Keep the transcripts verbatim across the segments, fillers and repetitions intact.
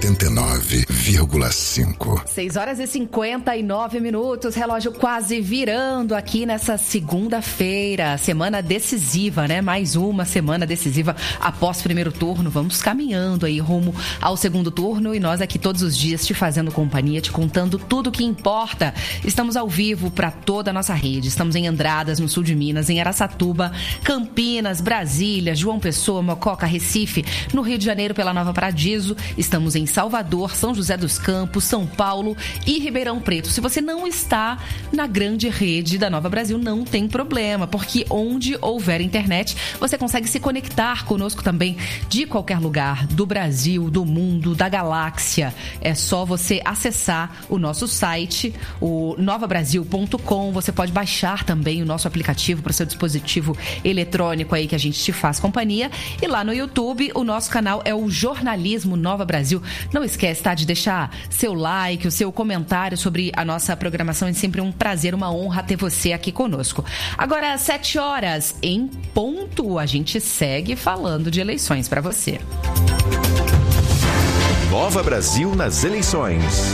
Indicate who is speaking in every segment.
Speaker 1: oitenta e nove vírgula cinco.
Speaker 2: seis horas e cinquenta e nove minutos, relógio quase virando aqui nessa segunda-feira, semana decisiva, né? Mais uma semana decisiva após o primeiro turno. Vamos caminhando aí rumo ao segundo turno e nós aqui todos os dias te fazendo companhia, te contando tudo o que importa. Estamos ao vivo para toda a nossa rede. Estamos em Andradas, no sul de Minas, em Araçatuba, Campinas, Brasília, João Pessoa, Mococa, Recife, no Rio de Janeiro pela Nova Paradiso. Estamos em Salvador, São José dos Campos, São Paulo e Ribeirão Preto. Se você não está na grande rede da Nova Brasil, não tem problema, porque onde houver internet, você consegue se conectar conosco também de qualquer lugar do Brasil, do mundo, da galáxia. É só você acessar o nosso site, o nova brasil ponto com. Você pode baixar também o nosso aplicativo para o seu dispositivo eletrônico aí que a gente te faz companhia. E lá no YouTube, o nosso canal é o Jornalismo Nova Brasil. Não esquece, tá, de deixar seu like, o seu comentário sobre a nossa programação. É sempre um prazer, uma honra ter você aqui conosco. Agora, às sete horas em ponto, a gente segue falando de eleições para você.
Speaker 3: Nova Brasil nas eleições.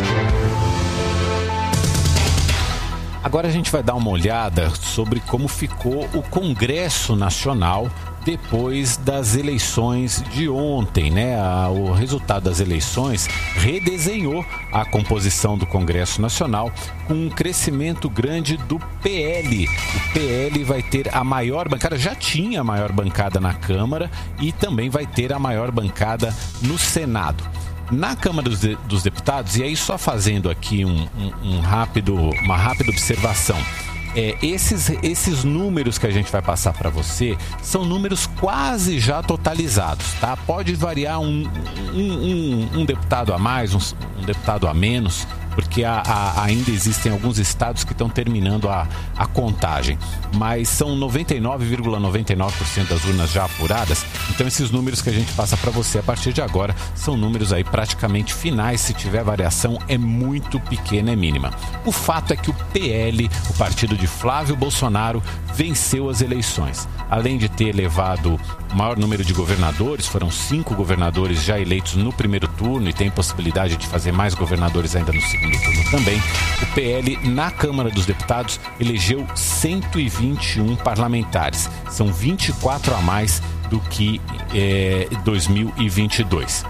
Speaker 4: Agora a gente vai dar uma olhada sobre como ficou o Congresso Nacional depois das eleições de ontem, né? O resultado das eleições redesenhou a composição do Congresso Nacional com um crescimento grande do P L. O P L vai ter a maior bancada, já tinha a maior bancada na Câmara e também vai ter a maior bancada no Senado. Na Câmara dos, de, dos Deputados, e aí só fazendo aqui um, um, um rápido, uma rápida observação, é, esses, esses números que a gente vai passar para você são números quase já totalizados, tá? Pode variar um, um, um, um deputado a mais, um, um deputado a menos, porque a, a, ainda existem alguns estados que estão terminando a, a contagem, mas são noventa e nove vírgula noventa e nove por cento das urnas já apuradas. Então esses números que a gente passa para você a partir de agora são números aí praticamente finais. Se tiver variação é muito pequena, é mínima. O fato é que o P L, o partido de Flávio Bolsonaro, venceu as eleições. Além de ter elevado o maior número de governadores, foram cinco governadores já eleitos no primeiro turno e tem possibilidade de fazer mais governadores ainda no segundo turno também. O P L, na Câmara dos Deputados, elegeu cento e vinte e um parlamentares. São vinte e quatro a mais do que é, dois mil e vinte e dois.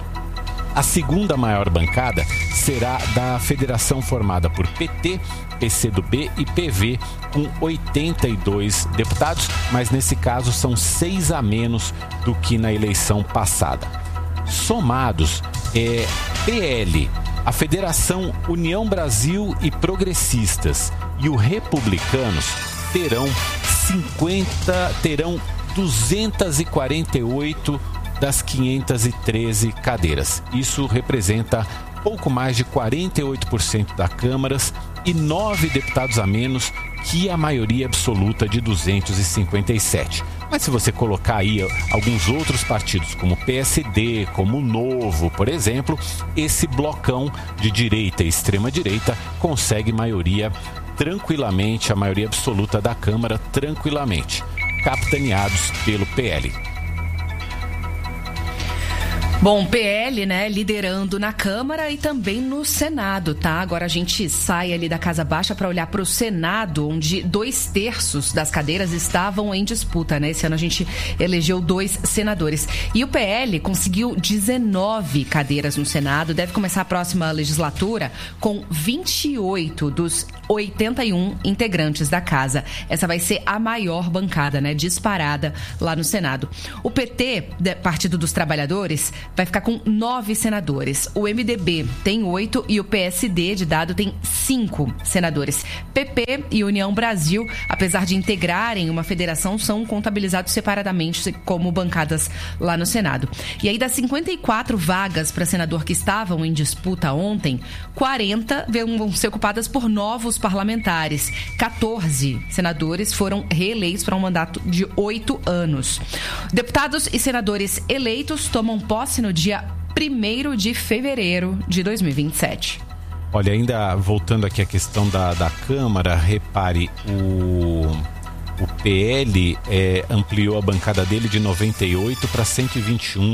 Speaker 4: A segunda maior bancada será da federação formada por P T, P C do B e P V, com oitenta e dois deputados, mas nesse caso são seis a menos do que na eleição passada. Somados, é, P L, a Federação União Brasil e Progressistas e o Republicanos terão cinquenta, terão duzentas e quarenta e oito das quinhentas e treze cadeiras. Isso representa pouco mais de quarenta e oito por cento das câmaras e nove deputados a menos que a maioria absoluta de duzentos e cinquenta e sete. Mas se você colocar aí alguns outros partidos, como o P S D, como o Novo, por exemplo, esse blocão de direita e extrema-direita consegue maioria tranquilamente, a maioria absoluta da Câmara tranquilamente, capitaneados pelo P L.
Speaker 2: Bom, P L, né, liderando na Câmara e também no Senado, tá? Agora a gente sai ali da Casa Baixa para olhar para o Senado, onde dois terços das cadeiras estavam em disputa, né? Esse ano a gente elegeu dois senadores. E o P L conseguiu dezenove cadeiras no Senado, deve começar a próxima legislatura com vinte e oito dos oitenta e um integrantes da casa. Essa vai ser a maior bancada, né, disparada lá no Senado. O P T, Partido dos Trabalhadores, vai ficar com nove senadores. O M D B tem oito e o P S D de dado tem cinco senadores. P P e União Brasil, apesar de integrarem uma federação, são contabilizados separadamente como bancadas lá no Senado. E aí, das cinquenta e quatro vagas para senador que estavam em disputa ontem, quarenta vão ser ocupadas por novos parlamentares. quatorze senadores foram reeleitos para um mandato de oito anos. Deputados e senadores eleitos tomam posse no dia primeiro de fevereiro de dois mil e vinte e sete.
Speaker 4: Olha, ainda voltando aqui à questão da, da Câmara, repare, o, o P L é, ampliou a bancada dele de noventa e oito para cento e vinte e um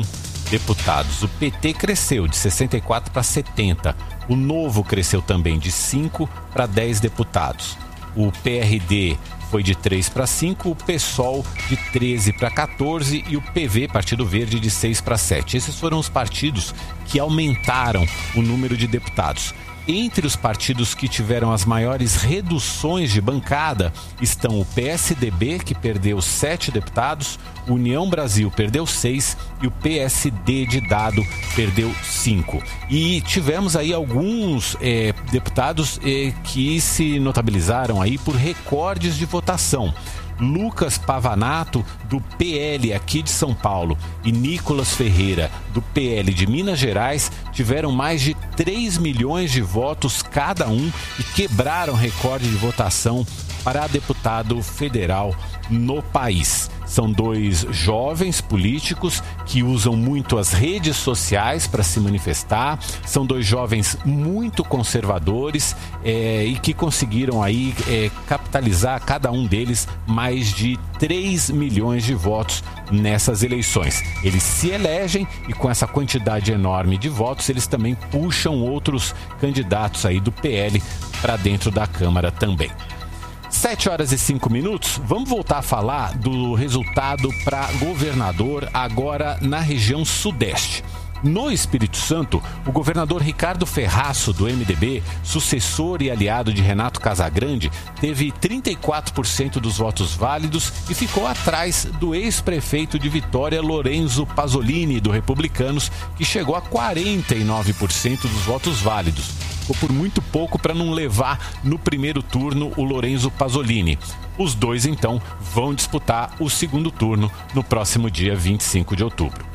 Speaker 4: deputados. O P T cresceu de sessenta e quatro para setenta. O Novo cresceu também de cinco para dez deputados. O P R D foi de três para cinco, o PSOL de treze para quatorze e o P V, Partido Verde, de seis para sete. Esses foram os partidos que aumentaram o número de deputados. Entre os partidos que tiveram as maiores reduções de bancada estão o P S D B, que perdeu sete deputados, União Brasil perdeu seis e o P S D de Dado perdeu cinco. E tivemos aí alguns eh, deputados eh, que se notabilizaram aí por recordes de votação. Lucas Pavanato, do P L aqui de São Paulo, e Nicolas Ferreira, do P L de Minas Gerais, tiveram mais de três milhões de votos cada um e quebraram recorde de votação para deputado federal no país. São dois jovens políticos que usam muito as redes sociais para se manifestar. São dois jovens muito conservadores é, e que conseguiram aí é, capitalizar cada um deles mais de três milhões de votos nessas eleições. Eles se elegem e com essa quantidade enorme de votos eles também puxam outros candidatos aí do P L para dentro da Câmara também. sete horas e cinco minutos, vamos voltar a falar do resultado para governador agora na região sudeste. No Espírito Santo, o governador Ricardo Ferraço, do M D B, sucessor e aliado de Renato Casagrande, teve trinta e quatro por cento dos votos válidos e ficou atrás do ex-prefeito de Vitória, Lorenzo Pasolini, do Republicanos, que chegou a quarenta e nove por cento dos votos válidos. Ficou por muito pouco para não levar no primeiro turno o Lorenzo Pasolini. Os dois, então, vão disputar o segundo turno no próximo dia vinte e cinco de outubro.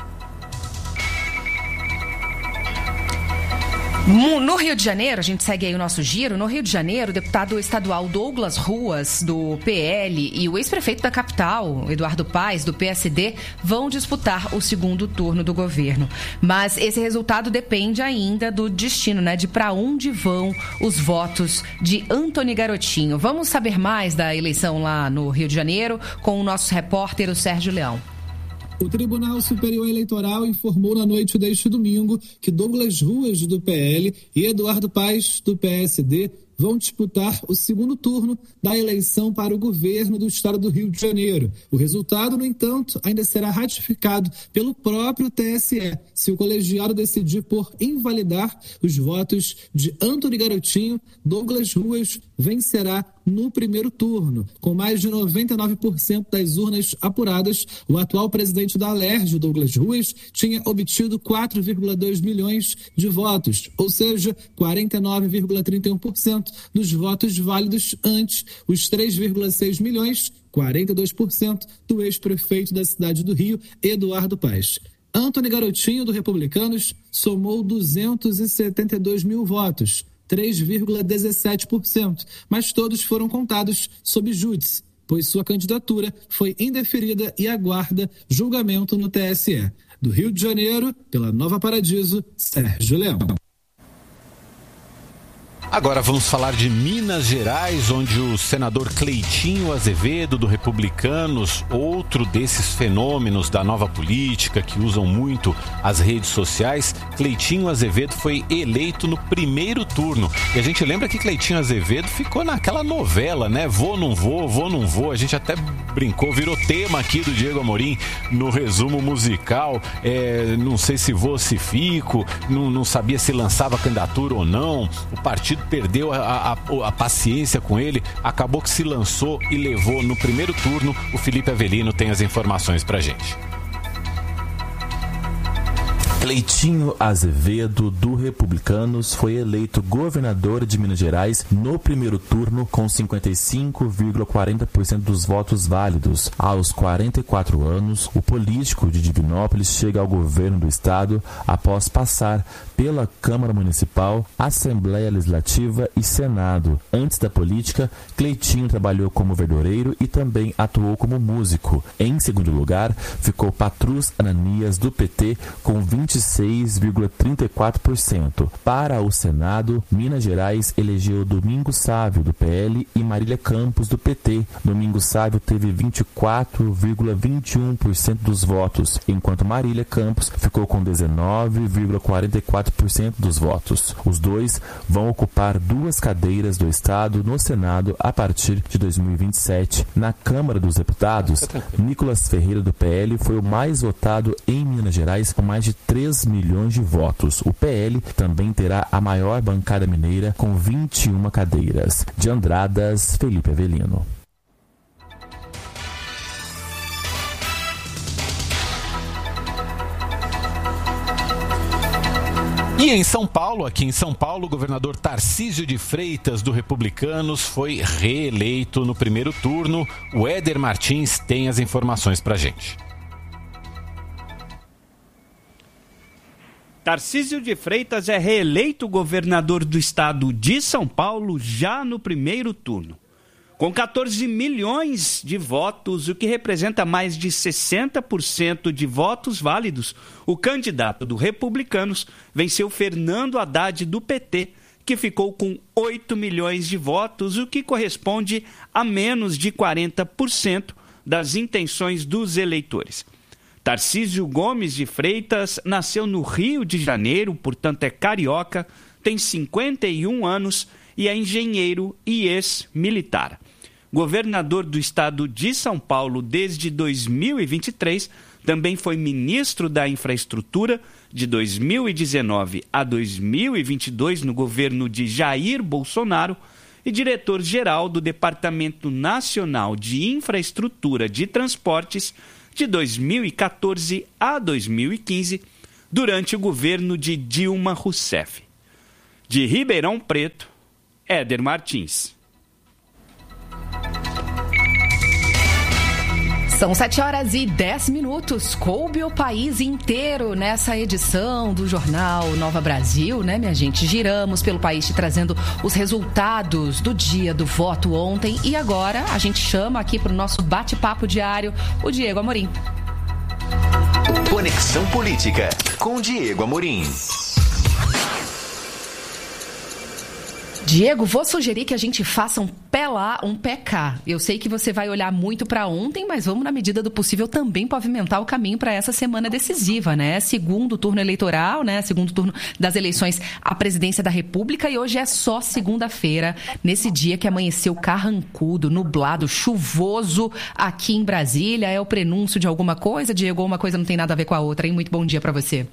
Speaker 2: No Rio de Janeiro, a gente segue aí o nosso giro. No Rio de Janeiro, o deputado estadual Douglas Ruas, do P L, e o ex-prefeito da capital, Eduardo Paes, do P S D, vão disputar o segundo turno do governo. Mas esse resultado depende ainda do destino, né? De para onde vão os votos de Antony Garotinho. Vamos saber mais da eleição lá no Rio de Janeiro com o nosso repórter, o Sérgio Leão.
Speaker 5: O Tribunal Superior Eleitoral informou na noite deste domingo que Douglas Ruas, do P L, e Eduardo Paes, do P S D, vão disputar o segundo turno da eleição para o governo do estado do Rio de Janeiro. O resultado, no entanto, ainda será ratificado pelo próprio T S E, se o colegiado decidir por invalidar os votos de Antony Garotinho. Douglas Ruas vencerá no primeiro turno. Com mais de noventa e nove por cento das urnas apuradas, o atual presidente da Alerj, Douglas Ruas, tinha obtido quatro vírgula dois milhões de votos, ou seja, quarenta e nove vírgula trinta e um por cento dos votos válidos antes os três vírgula seis milhões, quarenta e dois por cento, do ex-prefeito da cidade do Rio, Eduardo Paes. Antony Garotinho, do Republicanos, somou duzentos e setenta e dois mil votos, três vírgula dezessete por cento, mas todos foram contados sob júdice, pois sua candidatura foi indeferida e aguarda julgamento no T S E. Do Rio de Janeiro, pela Nova Paradiso, Sérgio Leão.
Speaker 4: Agora vamos falar de Minas Gerais, onde o senador Cleitinho Azevedo, do Republicanos, outro desses fenômenos da nova política que usam muito as redes sociais, Cleitinho Azevedo foi eleito no primeiro turno. E a gente lembra que Cleitinho Azevedo ficou naquela novela, né? Vou, não vou, vou, não vou. A gente até brincou, virou tema aqui do Diego Amorim no resumo musical. É, não sei se vou, se fico, não, não sabia se lançava candidatura ou não. O partido perdeu a, a, a paciência com ele, acabou que se lançou e levou no primeiro turno. O Felipe Avelino tem as informações pra gente.
Speaker 6: Cleitinho Azevedo, do Republicanos, foi eleito governador de Minas Gerais no primeiro turno com cinquenta e cinco vírgula quarenta por cento dos votos válidos. Aos quarenta e quatro anos, o político de Divinópolis chega ao governo do estado após passar pela Câmara Municipal, Assembleia Legislativa e Senado. Antes da política, Cleitinho trabalhou como verdureiro e também atuou como músico. Em segundo lugar, ficou Patrus Ananias, do P T, com vinte vinte e seis vírgula trinta e quatro por cento. Para o Senado, Minas Gerais elegeu Domingos Sávio, do P L, e Marília Campos, do P T. Domingos Sávio teve vinte e quatro vírgula vinte e um por cento dos votos, enquanto Marília Campos ficou com dezenove vírgula quarenta e quatro por cento dos votos. Os dois vão ocupar duas cadeiras do Estado no Senado a partir de dois mil e vinte e sete. Na Câmara dos Deputados, Nicolas Ferreira, do P L, foi o mais votado em Minas Gerais, com mais de três milhões de votos. O P L também terá a maior bancada mineira, com vinte e uma cadeiras. De Andradas, Felipe Avelino.
Speaker 4: E em São Paulo, aqui em São Paulo, o governador Tarcísio de Freitas, do Republicanos, foi reeleito no primeiro turno. O Éder Martins tem as informações pra gente.
Speaker 7: Tarcísio de Freitas é reeleito governador do estado de São Paulo já no primeiro turno. Com quatorze milhões de votos, o que representa mais de sessenta por cento de votos válidos, o candidato do Republicanos venceu Fernando Haddad, do P T, que ficou com oito milhões de votos, o que corresponde a menos de quarenta por cento das intenções dos eleitores. Tarcísio Gomes de Freitas nasceu no Rio de Janeiro, portanto é carioca, tem cinquenta e um anos e é engenheiro e ex-militar. Governador do estado de São Paulo desde dois mil e vinte e três, também foi ministro da Infraestrutura de dois mil e dezenove a dois mil e vinte e dois no governo de Jair Bolsonaro e diretor-geral do Departamento Nacional de Infraestrutura de Transportes de dois mil e quatorze a dois mil e quinze, durante o governo de Dilma Rousseff. De Ribeirão Preto, Éder Martins.
Speaker 2: São sete horas e dez minutos. Coube o país inteiro nessa edição do Jornal Nova Brasil, né, minha gente? Giramos pelo país te trazendo os resultados do dia do voto ontem. E agora a gente chama aqui para o nosso bate-papo diário o Diego Amorim.
Speaker 3: Conexão Política com Diego Amorim.
Speaker 2: Diego, vou sugerir que a gente faça um pé lá, um pé cá. Eu sei que você vai olhar muito para ontem, mas vamos, na medida do possível, também pavimentar o caminho para essa semana decisiva, né? Segundo turno eleitoral, né? Segundo turno das eleições à presidência da República, e hoje é só segunda-feira, nesse dia que amanheceu carrancudo, nublado, chuvoso aqui em Brasília. É o prenúncio de alguma coisa, Diego? Uma coisa não tem nada a ver com a outra, hein? Muito bom dia para você.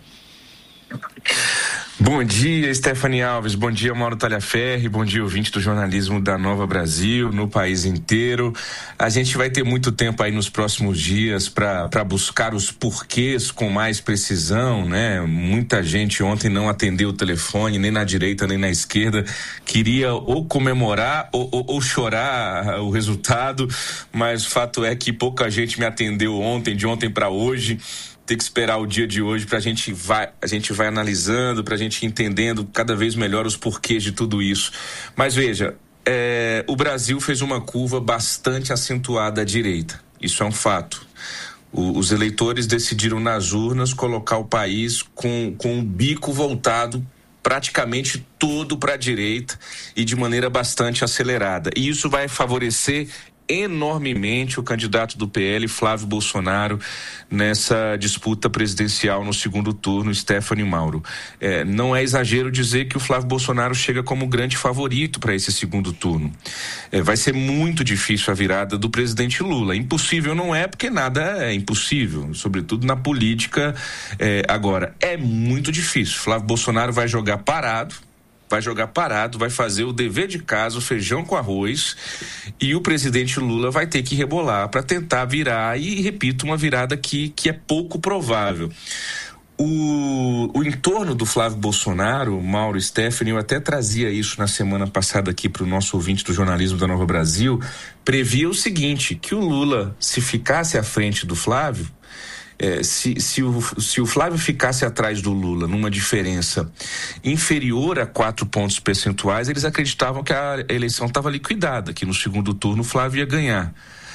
Speaker 8: Bom dia, Stephanie Alves, bom dia, Mauro Talhaferri, bom dia, ouvinte do jornalismo da Nova Brasil, no país inteiro. A gente vai ter muito tempo aí nos próximos dias para buscar os porquês com mais precisão, né? Muita gente ontem não atendeu o telefone, nem na direita, nem na esquerda, queria ou comemorar ou, ou, ou chorar o resultado, mas o fato é que pouca gente me atendeu ontem, de ontem para hoje. Tem que esperar o dia de hoje para a gente vai, a gente vai analisando, para a gente ir entendendo cada vez melhor os porquês de tudo isso. Mas veja, é, o Brasil fez uma curva bastante acentuada à direita. Isso é um fato. O, os eleitores decidiram nas urnas colocar o país com, com o bico voltado praticamente todo para a direita e de maneira bastante acelerada. E isso vai favorecer enormemente o candidato do P L, Flávio Bolsonaro, nessa disputa presidencial no segundo turno, Stephanie Mauro. É, não é exagero dizer que o Flávio Bolsonaro chega como grande favorito para esse segundo turno. É, vai ser muito difícil a virada do presidente Lula. Impossível não é, porque nada é impossível, sobretudo na política. É, agora, é muito difícil. Flávio Bolsonaro vai jogar parado, vai jogar parado, vai fazer o dever de casa, o feijão com arroz, e o presidente Lula vai ter que rebolar para tentar virar, e repito, uma virada que, que é pouco provável. O, o entorno do Flávio Bolsonaro, Mauro e Stephanie, eu até trazia isso na semana passada aqui para o nosso ouvinte do jornalismo da Nova Brasil, previa o seguinte, que o Lula, se ficasse à frente do Flávio, É, se, se, o, se o Flávio ficasse atrás do Lula numa diferença inferior a quatro pontos percentuais, eles acreditavam que a eleição estava liquidada, que no segundo turno o Flávio ia ganhar.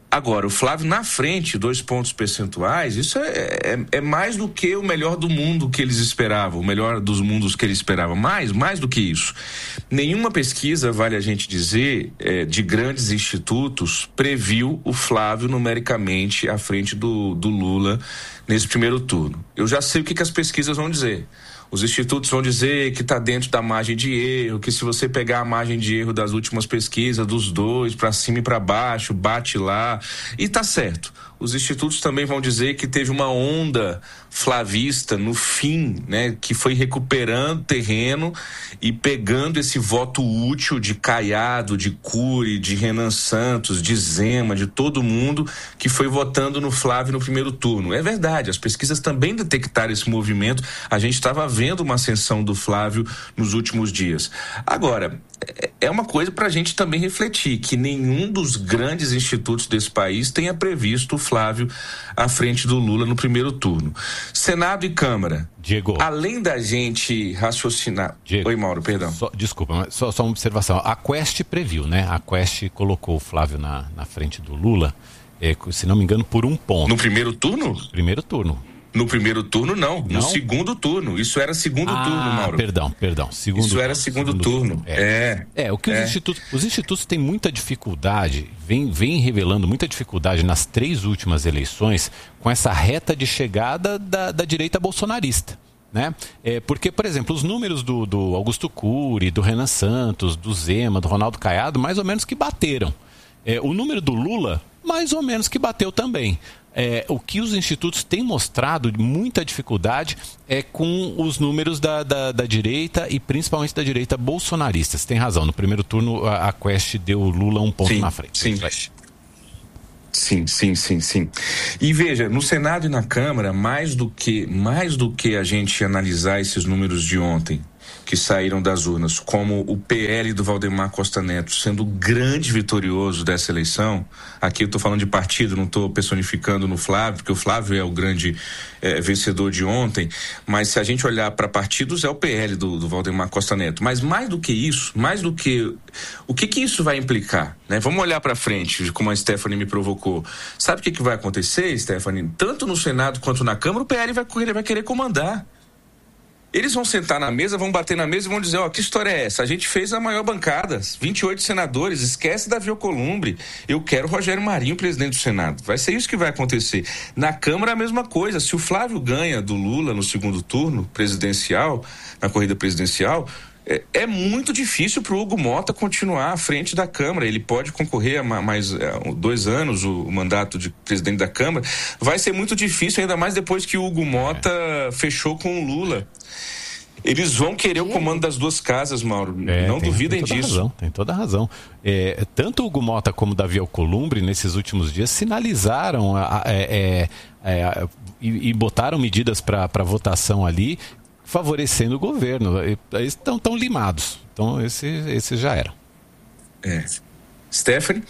Speaker 8: Agora, o Flávio na frente, dois pontos percentuais, isso é, é, é mais do que o melhor do mundo que eles esperavam, o melhor dos mundos que eles esperavam, mais, mais do que isso. Nenhuma pesquisa, vale a gente dizer, é, de grandes institutos, previu o Flávio numericamente à frente do, do Lula nesse primeiro turno. Eu já sei o que, que as pesquisas vão dizer. Os institutos vão dizer que está dentro da margem de erro, que se você pegar a margem de erro das últimas pesquisas, dos dois, para cima e para baixo, bate lá, e está certo. Os institutos também vão dizer que teve uma onda flavista no fim, né, que foi recuperando terreno e pegando esse voto útil de Caiado, de Cury, de Renan Santos, de Zema, de todo mundo que foi votando no Flávio no primeiro turno. É verdade, as pesquisas também detectaram esse movimento. A gente estava vendo uma ascensão do Flávio nos últimos dias. Agora, é uma coisa para a gente também refletir, que nenhum dos grandes institutos desse país tenha previsto o Flávio à frente do Lula no primeiro turno. Senado e Câmara.
Speaker 4: Diego.
Speaker 8: Além da gente raciocinar...
Speaker 4: Diego,
Speaker 8: Oi, Mauro, perdão.
Speaker 4: Só, desculpa, mas só, só uma observação. A Quest previu, né? A Quest colocou o Flávio na, na frente do Lula, é, se não me engano, por um ponto.
Speaker 8: No primeiro turno?
Speaker 4: Primeiro turno.
Speaker 8: No primeiro turno, não. não. No segundo turno. Isso era segundo
Speaker 4: ah,
Speaker 8: turno, Mauro.
Speaker 4: Perdão, perdão. Segundo
Speaker 8: Isso
Speaker 4: turno,
Speaker 8: era segundo, segundo turno. turno.
Speaker 4: É. é. É, o que é. Os, institutos, os institutos têm muita dificuldade, vem, vem revelando muita dificuldade nas três últimas eleições com essa reta de chegada da, da direita bolsonarista. Né? É, porque, por exemplo, os números do, do Augusto Cury, do Renan Santos, do Zema, do Ronaldo Caiado, mais ou menos que bateram. É, o número do Lula, mais ou menos que bateu também. É, o que os institutos têm mostrado muita dificuldade é com os números da, da, da direita e principalmente da direita bolsonarista. Você tem razão, no primeiro turno a, a Quest deu Lula um ponto
Speaker 8: sim,
Speaker 4: na frente.
Speaker 8: Sim. Sim, sim, sim, sim. E veja, no Senado e na Câmara, mais do que, mais do que a gente analisar esses números de ontem, que saíram das urnas, como o P L do Valdemar Costa Neto sendo o grande vitorioso dessa eleição. Aqui eu estou falando de partido, não estou personificando no Flávio, porque o Flávio é o grande é, vencedor de ontem, mas se a gente olhar para partidos, é o P L do, do Valdemar Costa Neto. Mas mais do que isso, mais do que... O que que isso vai implicar? Né? Vamos olhar para frente, como a Stephanie me provocou. Sabe o que que vai acontecer, Stephanie? Tanto no Senado quanto na Câmara, o P L vai, ele vai querer comandar. Eles vão sentar na mesa, vão bater na mesa e vão dizer, ó, oh, que história é essa? A gente fez a maior bancada, vinte e oito senadores, esquece Davi Alcolumbre, eu quero Rogério Marinho, presidente do Senado. Vai ser isso que vai acontecer. Na Câmara, a mesma coisa. Se o Flávio ganha do Lula no segundo turno presidencial, na corrida presidencial, é, é muito difícil para o Hugo Mota continuar à frente da Câmara. Ele pode concorrer a mais é, dois anos o, o mandato de presidente da Câmara. Vai ser muito difícil, ainda mais depois que o Hugo Mota é. fechou com o Lula. Eles vão querer o comando das duas casas, Mauro. É, não tem, duvidem
Speaker 4: tem toda
Speaker 8: disso.
Speaker 4: Razão, tem toda a razão. É, tanto o Hugo Mota como o Davi Alcolumbre, nesses últimos dias, sinalizaram a, a, é, é, a, e, e botaram medidas para votação ali, favorecendo o governo. Eles estão tão limados. Então, esse, esse já era.
Speaker 8: É. Stephanie?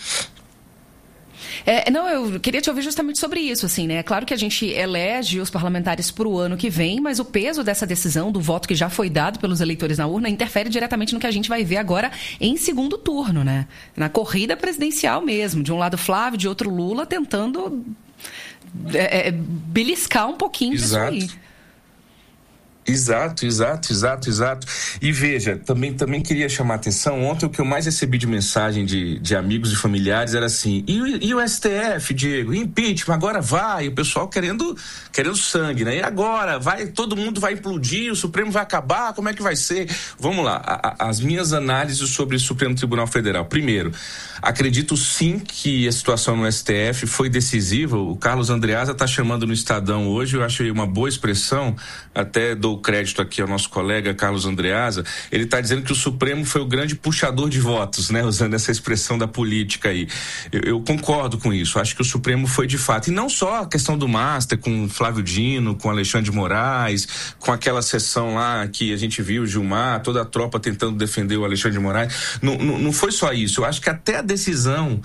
Speaker 2: É, não, eu queria te ouvir justamente sobre isso, assim, né? Claro que a gente elege os parlamentares para o ano que vem, mas o peso dessa decisão, do voto que já foi dado pelos eleitores na urna, interfere diretamente no que a gente vai ver agora em segundo turno, né? Na corrida presidencial mesmo. De um lado Flávio, de outro Lula, tentando é, é, beliscar um pouquinho
Speaker 8: Exato.
Speaker 2: disso aí.
Speaker 8: Exato, exato, exato, exato. E veja, também, também queria chamar a atenção, ontem o que eu mais recebi de mensagem de, de amigos e familiares era assim, e o, e o S T F, Diego, impeachment, agora vai, o pessoal querendo, querendo sangue, né? E agora, vai, todo mundo vai implodir, o Supremo vai acabar, como é que vai ser? Vamos lá, a, a, as minhas análises sobre o Supremo Tribunal Federal. Primeiro, acredito sim que a situação no S T F foi decisiva, o Carlos Andreasa está chamando no Estadão hoje, eu acho uma boa expressão, até dou crédito aqui ao nosso colega Carlos Andreasa, ele está dizendo que o Supremo foi o grande puxador de votos, né? Usando essa expressão da política aí. Eu, eu concordo com isso, acho que o Supremo foi de fato, e não só a questão do Master com Flávio Dino, com Alexandre de Moraes, com aquela sessão lá que a gente viu, Gilmar, toda a tropa tentando defender o Alexandre de Moraes, não, não, não foi só isso, eu acho que até a decisão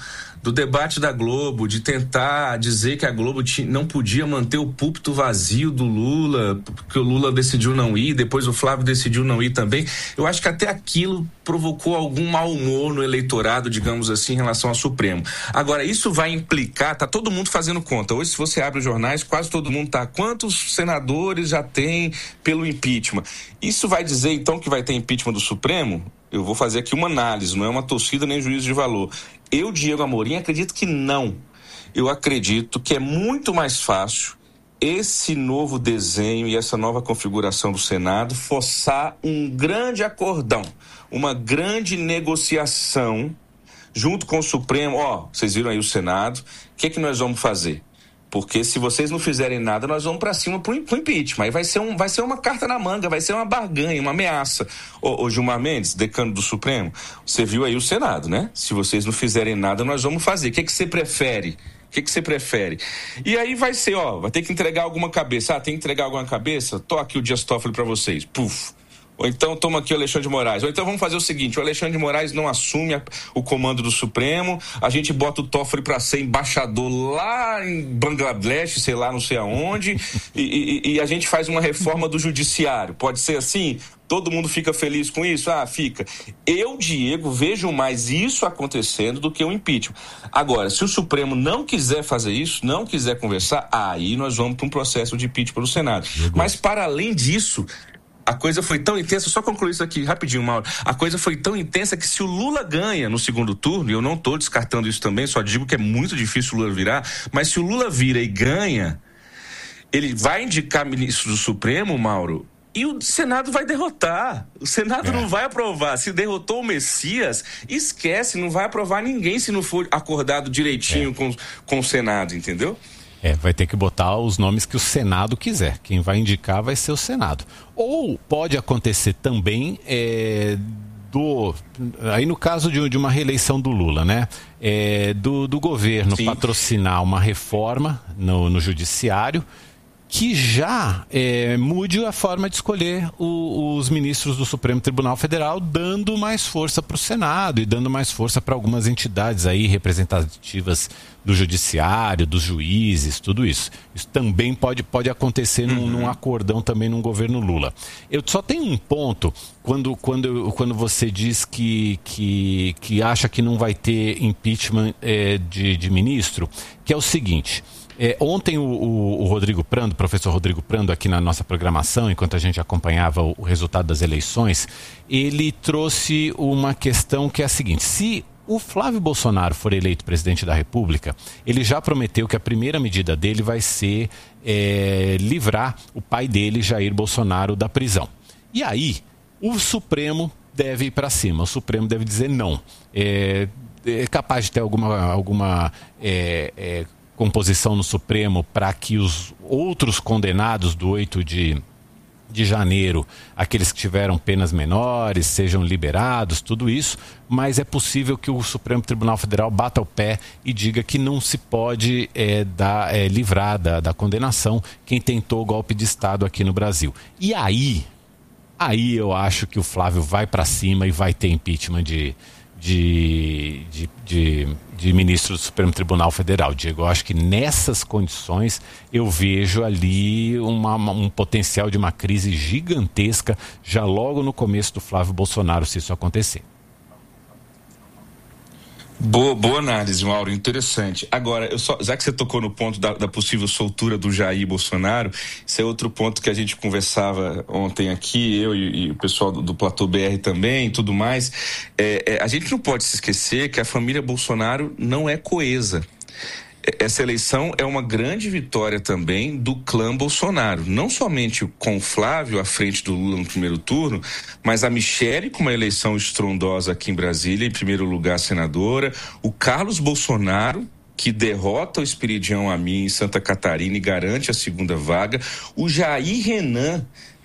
Speaker 8: do debate da Globo, de tentar dizer que a Globo t- não podia manter o púlpito vazio do Lula, porque o Lula decidiu não ir, depois o Flávio decidiu não ir também. Eu acho que até aquilo provocou algum mau humor no eleitorado, digamos assim, em relação ao Supremo. Agora, isso vai implicar, tá todo mundo fazendo conta. Hoje, se você abre os jornais, quase todo mundo tá. Quantos senadores já tem pelo impeachment? Isso vai dizer, então, que vai ter impeachment do Supremo? Eu vou fazer aqui uma análise, não é uma torcida nem juízo de valor. Eu, Diego Amorim, acredito que não. Eu acredito que é muito mais fácil esse novo desenho e essa nova configuração do Senado forçar um grande acordão, uma grande negociação junto com o Supremo. Ó, vocês viram aí o Senado, o que é que nós vamos fazer? Porque se vocês não fizerem nada, nós vamos para cima pro, pro impeachment. Aí vai ser, um, vai ser uma carta na manga, vai ser uma barganha, uma ameaça. Ô, ô Gilmar Mendes, decano do Supremo, você viu aí o Senado, né? Se vocês não fizerem nada, nós vamos fazer. O que é que você prefere? O que é que você prefere? E aí vai ser, ó, vai ter que entregar alguma cabeça. Ah, tem que entregar alguma cabeça? Tô aqui o Dias Toffoli para vocês. Puf. Ou então toma aqui o Alexandre de Moraes. Ou então vamos fazer o seguinte, o Alexandre de Moraes não assume a, o comando do Supremo, a gente bota o Toffoli para ser embaixador lá em Bangladesh, sei lá, não sei aonde, e, e, e a gente faz uma reforma do judiciário. Pode ser assim? Todo mundo fica feliz com isso? Ah, fica. Eu, Diego, vejo mais isso acontecendo do que o impeachment. Agora, se o Supremo não quiser fazer isso, não quiser conversar, aí nós vamos para um processo de impeachment do Senado. Mas, para além disso, a coisa foi tão intensa, só concluir isso aqui rapidinho, Mauro. A coisa foi tão intensa que se o Lula ganha no segundo turno, e eu não estou descartando isso também, só digo que é muito difícil o Lula virar, mas se o Lula vira e ganha, ele vai indicar ministro do Supremo, Mauro, e o Senado vai derrotar. O Senado é. não vai aprovar. Se derrotou o Messias, esquece, não vai aprovar ninguém se não for acordado direitinho é. com, com o Senado, entendeu?
Speaker 4: É, vai ter que botar os nomes que o Senado quiser. Quem vai indicar vai ser o Senado. Ou pode acontecer também, é, do, aí no caso de, de uma reeleição do Lula, né? É, do, do governo Sim. patrocinar uma reforma no, no judiciário que já é, mude a forma de escolher o, os ministros do Supremo Tribunal Federal, dando mais força para o Senado e dando mais força para algumas entidades aí representativas do judiciário, dos juízes, tudo isso. Isso também pode, pode acontecer num, uhum. num acordão também num governo Lula. Eu só tenho um ponto, quando, quando, quando você diz que, que, que acha que não vai ter impeachment é, de, de ministro, que é o seguinte... É, ontem o, o, o Rodrigo Prando, o professor Rodrigo Prando, aqui na nossa programação, enquanto a gente acompanhava o, o resultado das eleições, ele trouxe uma questão que é a seguinte: se o Flávio Bolsonaro for eleito presidente da República, ele já prometeu que a primeira medida dele vai ser é, livrar o pai dele, Jair Bolsonaro, da prisão. E aí, o Supremo deve ir para cima, o Supremo deve dizer não. É, é capaz de ter alguma... alguma é, é, composição no Supremo para que os outros condenados do oito de janeiro, aqueles que tiveram penas menores, sejam liberados, tudo isso, mas é possível que o Supremo Tribunal Federal bata o pé e diga que não se pode é, dar, é, livrar da, da condenação quem tentou o golpe de Estado aqui no Brasil. E aí, aí eu acho que o Flávio vai para cima e vai ter impeachment de... De, de, de, de ministro do Supremo Tribunal Federal. Diego, eu acho que nessas condições eu vejo ali uma, um potencial de uma crise gigantesca já logo no começo do Flávio Bolsonaro, se isso acontecer.
Speaker 8: Boa, boa análise, Mauro, interessante. Agora, eu só, já que você tocou no ponto da, da possível soltura do Jair Bolsonaro, esse é outro ponto que a gente conversava ontem aqui, eu e, e o pessoal do, do Platô B R também e tudo mais. É, é, a gente não pode se esquecer que a família Bolsonaro não é coesa. Essa eleição é uma grande vitória também do clã Bolsonaro, não somente com o Flávio à frente do Lula no primeiro turno, mas a Michele com uma eleição estrondosa aqui em Brasília, em primeiro lugar senadora, o Carlos Bolsonaro, que derrota o Espiridião Amin em Santa Catarina e garante a segunda vaga, o Jair Renan,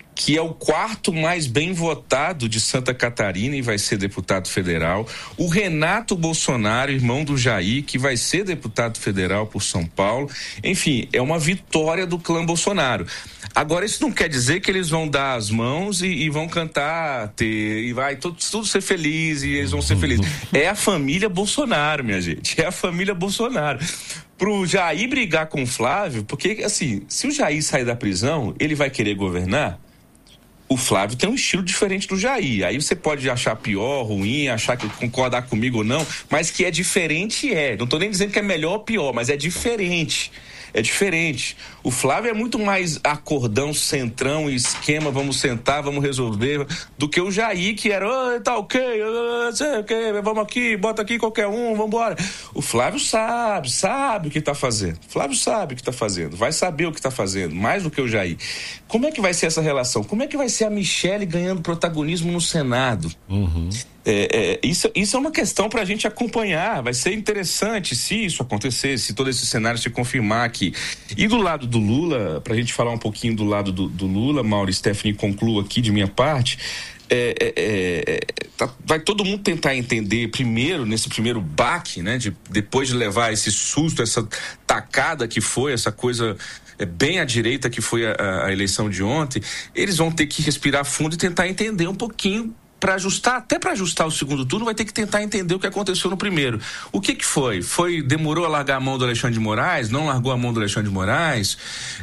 Speaker 8: que é o quarto mais bem votado de Santa Catarina e vai ser deputado federal. O Renato Bolsonaro, irmão do Jair, que vai ser deputado federal por São Paulo. Enfim, é uma vitória do clã Bolsonaro. Agora, isso não quer dizer que eles vão dar as mãos e, e vão cantar, ter, e vai tudo, tudo ser feliz e eles vão ser felizes. É a família Bolsonaro, minha gente. É a família Bolsonaro. Pro Jair brigar com o Flávio, porque, assim, se o Jair sair da prisão, ele vai querer governar? O Flávio tem um estilo diferente do Jair. Aí você pode achar pior, ruim, achar que concordar comigo ou não, mas que é diferente é. Não estou nem dizendo que é melhor ou pior, mas é diferente. É diferente. O Flávio é muito mais acordão, centrão, esquema, vamos sentar, vamos resolver, do que o Jair, que era, oh, tá ok, oh, sei, okay, vamos aqui, bota aqui qualquer um, vamos embora. O Flávio sabe, sabe o que está fazendo. O Flávio sabe o que está fazendo, vai saber o que está fazendo, mais do que o Jair. Como é que vai ser essa relação? Como é que vai ser a Michelle ganhando protagonismo no Senado? Uhum. É, é, isso, isso é uma questão para a gente acompanhar. Vai ser interessante se isso acontecer, se todo esse cenário se confirmar aqui. E do lado do Lula, para a gente falar um pouquinho do lado do, do Lula, Mauro e Stephanie, concluo aqui de minha parte. É, é, é, tá, vai todo mundo tentar entender primeiro, nesse primeiro baque, né, de, depois de levar esse susto, essa tacada que foi, essa coisa é, bem à direita que foi a, a eleição de ontem. Eles vão ter que respirar fundo e tentar entender um pouquinho, para ajustar, até para ajustar o segundo turno, vai ter que tentar entender o que aconteceu no primeiro. O que que foi? Foi, demorou a largar a mão do Alexandre de Moraes? Não largou a mão do Alexandre de Moraes?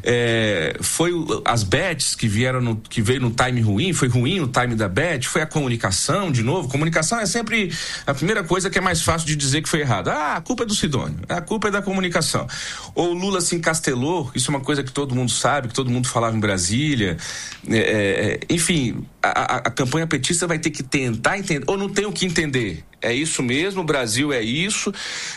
Speaker 8: É, foi as bets que vieram no, que veio no time ruim? Foi ruim o time da bet? Foi a comunicação, de novo? Comunicação é sempre a primeira coisa que é mais fácil de dizer que foi errado. Ah, a culpa é do Sidônio, a culpa é da comunicação. Ou o Lula se encastelou, isso é uma coisa que todo mundo sabe, que todo mundo falava em Brasília. É, é, enfim, a, a, a campanha petista vai ter que tentar entender, ou não tem o que entender. É isso mesmo, o Brasil é isso,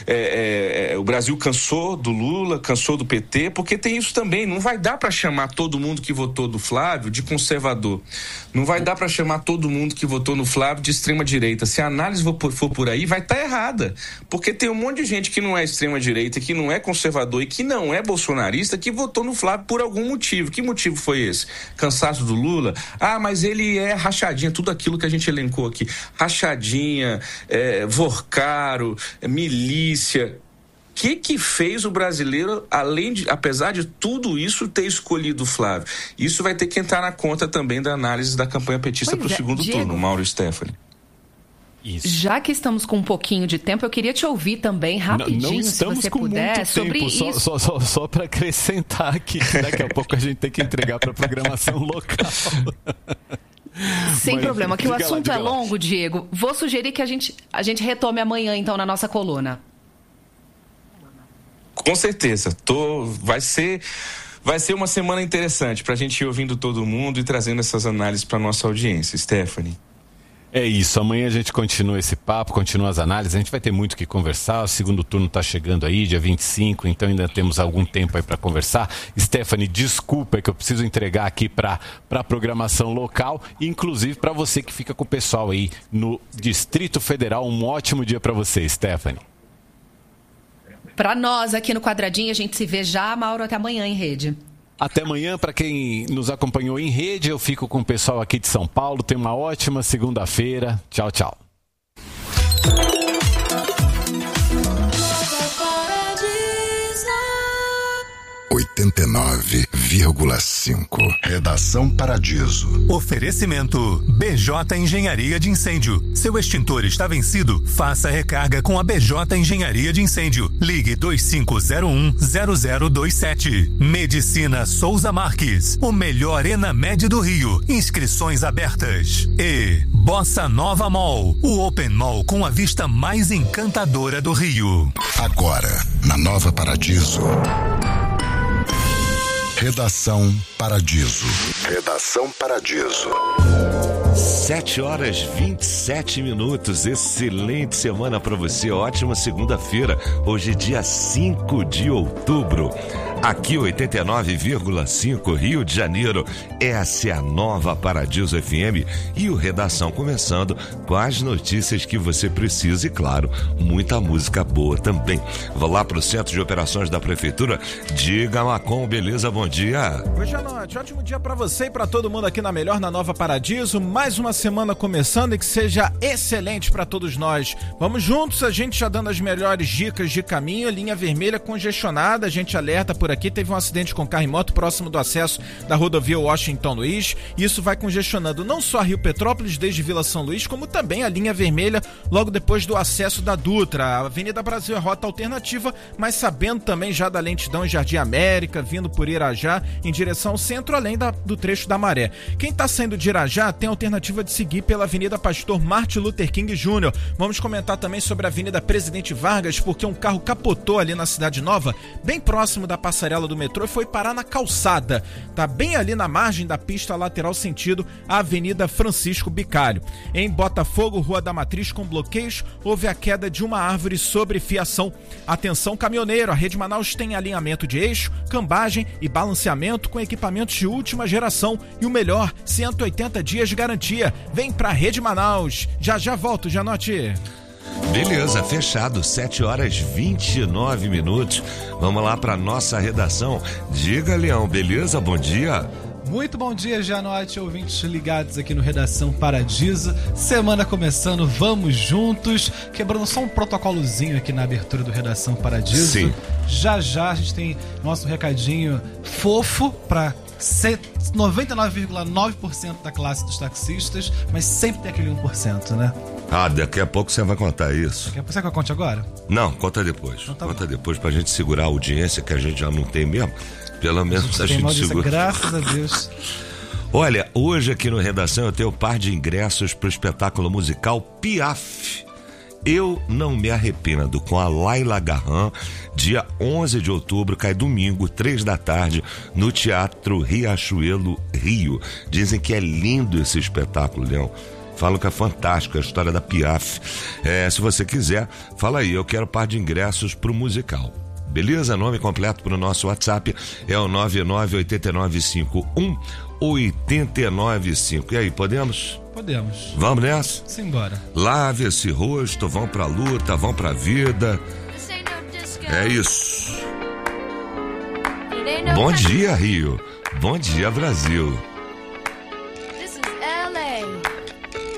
Speaker 8: é, é, é, o Brasil cansou do Lula, cansou do P T, porque tem isso também, não vai dar para chamar todo mundo que votou do Flávio de conservador, não vai dar para chamar todo mundo que votou no Flávio de extrema direita. Se a análise for por, for por aí, vai estar tá errada, porque tem um monte de gente que não é extrema direita, que não é conservador e que não é bolsonarista, que votou no Flávio por algum motivo. Que motivo foi esse? Cansaço do Lula? Ah, mas ele é rachadinha, tudo aquilo que a gente elencou aqui, rachadinha, É, Vorcaro, é, milícia. O que que fez o brasileiro, além de, apesar de tudo isso, ter escolhido o Flávio? Isso vai ter que entrar na conta também da análise da campanha petista para o é, segundo Diego, turno, Mauro e Stephanie.
Speaker 2: Isso. Já que estamos com um pouquinho de tempo, eu queria te ouvir também rapidinho, não, não se você com puder, muito sobre tempo, isso.
Speaker 4: Só, só, só para acrescentar aqui, que daqui a pouco a gente tem que entregar para a programação local.
Speaker 2: Sem Mas, problema, que o assunto
Speaker 4: lá,
Speaker 2: é longo, Diego. Vou sugerir que a gente, a gente retome amanhã, então, na nossa coluna.
Speaker 8: Com certeza. Tô, vai ser, vai ser uma semana interessante para a gente ir ouvindo todo mundo e trazendo essas análises para nossa audiência. Stephanie.
Speaker 4: É isso, amanhã a gente continua esse papo, continua as análises, a gente vai ter muito o que conversar, o segundo turno está chegando aí, dia vinte e cinco, então ainda temos algum tempo aí para conversar. Stephanie, desculpa, é que eu preciso entregar aqui para a programação local, inclusive para você que fica com o pessoal aí no Distrito Federal. Um ótimo dia para você, Stephanie.
Speaker 2: Para nós aqui no Quadradinho, a gente se vê já, Mauro, até amanhã em rede.
Speaker 4: Até amanhã, para quem nos acompanhou em rede, eu fico com o pessoal aqui de São Paulo. Tenha uma ótima segunda-feira. Tchau, tchau.
Speaker 1: oitenta e nove vírgula cinco. Redação Paradiso.
Speaker 9: Oferecimento B J Engenharia de Incêndio. Seu extintor está vencido? Faça a recarga com a B J Engenharia de Incêndio. Ligue dois cinco zero um zero zero dois sete. Medicina Souza Marques. O melhor Enamed do Rio. Inscrições abertas. E Bossa Nova Mall. O Open Mall com a vista mais encantadora do Rio.
Speaker 1: Agora, na Nova Paradiso. Redação Paradiso. Redação Paradiso.
Speaker 10: sete horas e vinte e sete minutos. Excelente semana para você. Ótima segunda-feira. Hoje, dia cinco de outubro. Aqui oitenta e nove vírgula cinco Rio de Janeiro, essa é a nova Paradiso F M e o Redação começando com as notícias que você precisa e, claro, muita música boa também. Vou lá pro Centro de Operações da Prefeitura. Diga, Macom, beleza? Bom dia.
Speaker 11: Hoje à noite, ótimo dia pra você e pra todo mundo aqui na Melhor, na Nova Paradiso. Mais uma semana começando e que seja excelente pra todos nós. Vamos juntos, a gente já dando as melhores dicas de caminho. Linha vermelha congestionada, a gente alerta por aqui. Teve um acidente com carro e moto próximo do acesso da rodovia Washington Luiz. Isso vai congestionando não só Rio Petrópolis desde Vila São Luís, como também a linha vermelha logo depois do acesso da Dutra. A Avenida Brasil é rota alternativa, mas sabendo também já da lentidão em Jardim América, vindo por Irajá em direção ao centro, além da, do trecho da Maré. Quem está saindo de Irajá tem a alternativa de seguir pela Avenida Pastor Martin Luther King Júnior Vamos comentar também sobre a Avenida Presidente Vargas, porque um carro capotou ali na Cidade Nova, bem próximo da passagem do metrô, e foi parar na calçada. Tá bem ali na margem da pista lateral sentido a Avenida Francisco Bicalho. Em Botafogo, Rua da Matriz com bloqueios, houve a queda de uma árvore sobre fiação. Atenção caminhoneiro, a Rede Manaus tem alinhamento de eixo, cambagem e balanceamento com equipamentos de última geração e o melhor, cento e oitenta dias de garantia. Vem pra Rede Manaus. Já já volto, Janote.
Speaker 10: Beleza, fechado, sete horas e vinte e nove minutos. Vamos lá para nossa redação. Diga, Leão, beleza? Bom dia.
Speaker 5: Muito bom dia, Janote, ouvintes ligados aqui no Redação Paradiso. Semana começando, vamos juntos. Quebrando só um protocolozinho aqui na abertura do Redação Paradiso.
Speaker 10: Sim.
Speaker 5: Já já a gente tem nosso recadinho fofo para noventa e nove vírgula nove por cento da classe dos taxistas, mas sempre tem aquele um por cento, né?
Speaker 10: Ah, daqui a pouco você vai contar isso.
Speaker 5: Daqui a pouco você quer que eu conte agora?
Speaker 10: Não, conta depois. Então tá conta bom. Depois pra gente segurar a audiência que a gente já não tem mesmo. Pelo menos a gente, a gente segura.
Speaker 5: Graças a Deus.
Speaker 10: Olha, hoje aqui no Redação eu tenho um par de ingressos pro espetáculo musical Piaf. Eu Não Me Arrependo, com a Laila Garran, dia onze de outubro, cai domingo, três da tarde, no Teatro Riachuelo, Rio. Dizem que é lindo esse espetáculo, Leão. Falam que é fantástico a história da Piaf. É, se você quiser, fala aí, eu quero par de ingressos pro musical. Beleza? Nome completo pro nosso WhatsApp é o nove nove oito nove cinco um oito nove cinco. E aí, podemos?
Speaker 5: Podemos.
Speaker 10: Vamos nessa?
Speaker 5: Simbora.
Speaker 10: Lave esse rosto, vão pra luta, vão pra vida. É isso. Bom dia, Rio. Bom dia, Brasil.